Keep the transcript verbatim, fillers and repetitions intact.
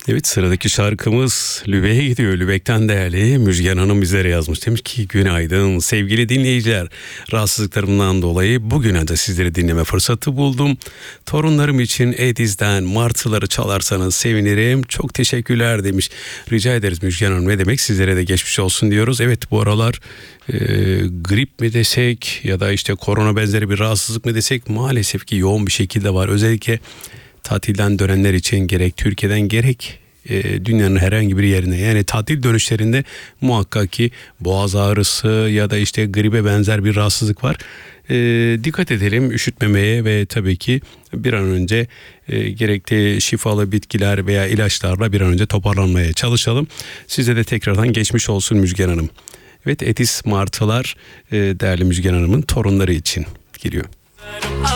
Evet, sıradaki şarkımız Lübeck'e gidiyor. Lübeck'ten değerli Müjgan Hanım bizlere yazmış. Demiş ki günaydın sevgili dinleyiciler. Rahatsızlıklarımdan dolayı bugüne de sizleri dinleme fırsatı buldum. Torunlarım için Ediz'den Martıları çalarsanız sevinirim. Çok teşekkürler demiş. Rica ederiz Müjgan Hanım, ne demek, sizlere de geçmiş olsun diyoruz. Evet, bu aralar e, grip mi desek ya da işte korona benzeri bir rahatsızlık mı desek maalesef ki yoğun bir şekilde var. Özellikle tatilden dönenler için gerek Türkiye'den gerek e, dünyanın herhangi bir yerine, yani tatil dönüşlerinde muhakkak ki boğaz ağrısı ya da işte gribe benzer bir rahatsızlık var. E, dikkat edelim üşütmemeye ve tabii ki bir an önce e, gerekli şifalı bitkiler veya ilaçlarla bir an önce toparlanmaya çalışalım. Size de tekrardan geçmiş olsun Müjgan Hanım. Evet, Ediz Martılar e, değerli Müjgan Hanım'ın torunları için giriyor.